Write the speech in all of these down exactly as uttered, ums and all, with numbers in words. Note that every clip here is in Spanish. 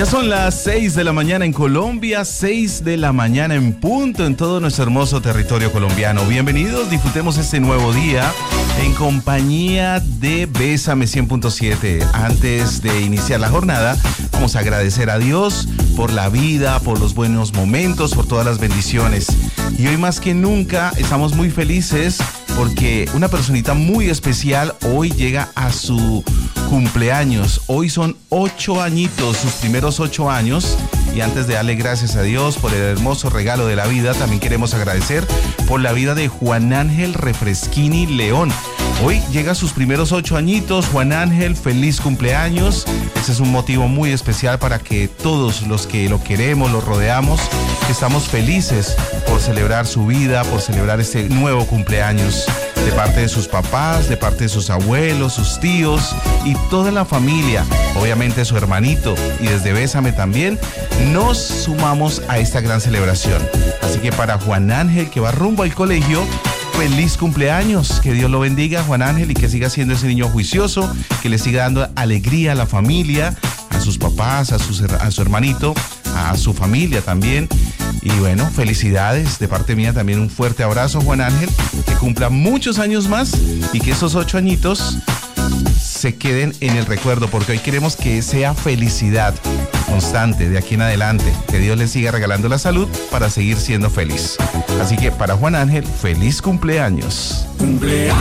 Ya son las seis de la mañana en Colombia, seis de la mañana en punto en todo nuestro hermoso territorio colombiano. Bienvenidos, disfrutemos este nuevo día en compañía de Bésame cien punto siete. Antes de iniciar la jornada, vamos a agradecer a Dios por la vida, por los buenos momentos, por todas las bendiciones. Y hoy más que nunca estamos muy felices porque una personita muy especial hoy llega a su cumpleaños. Hoy son ocho añitos, sus primeros ocho años. Y antes de darle gracias a Dios por el hermoso regalo de la vida, también queremos agradecer por la vida de Juan Ángel Refresquini León. Hoy llega a sus primeros ocho añitos. Juan Ángel, feliz cumpleaños. Ese es un motivo muy especial para que todos los que lo queremos, lo rodeamos, que estamos felices por celebrar su vida, por celebrar este nuevo cumpleaños. De parte de sus papás, de parte de sus abuelos, sus tíos y toda la familia, obviamente su hermanito, y desde Bésame también nos sumamos a esta gran celebración. Así que para Juan Ángel, que va rumbo al colegio, feliz cumpleaños, que Dios lo bendiga, Juan Ángel, y que siga siendo ese niño juicioso, que le siga dando alegría a la familia, a sus papás, a, sus, a su hermanito, a su familia también. Y bueno, felicidades de parte mía, también un fuerte abrazo, Juan Ángel, que cumpla muchos años más y que esos ocho añitos se queden en el recuerdo, porque hoy queremos que sea felicidad constante de aquí en adelante, que Dios le siga regalando la salud para seguir siendo feliz. Así que para Juan Ángel, feliz cumpleaños. Cumpleaños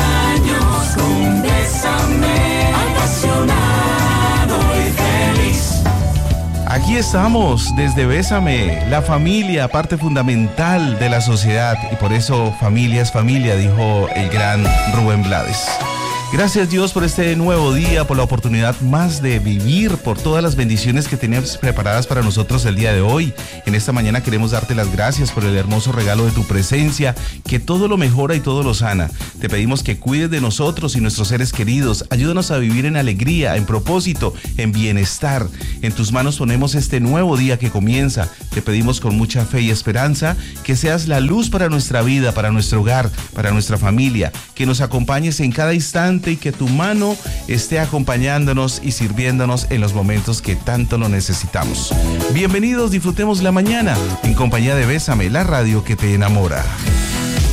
con Bésame, apasionado y feliz. Aquí estamos desde Bésame, la familia, parte fundamental de la sociedad, y por eso familia es familia, dijo el gran Rubén Blades. Gracias Dios por este nuevo día, por la oportunidad más de vivir, por todas las bendiciones que tenías preparadas para nosotros el día de hoy. En esta mañana queremos darte las gracias por el hermoso regalo de tu presencia, que todo lo mejora y todo lo sana. Te pedimos que cuides de nosotros y nuestros seres queridos. Ayúdanos a vivir en alegría, en propósito, en bienestar. En tus manos ponemos este nuevo día que comienza. Te pedimos con mucha fe y esperanza que seas la luz para nuestra vida, para nuestro hogar, para nuestra familia, que nos acompañes en cada instante y que tu mano esté acompañándonos y sirviéndonos en los momentos que tanto lo necesitamos. Bienvenidos, disfrutemos la mañana en compañía de Bésame, la radio que te enamora.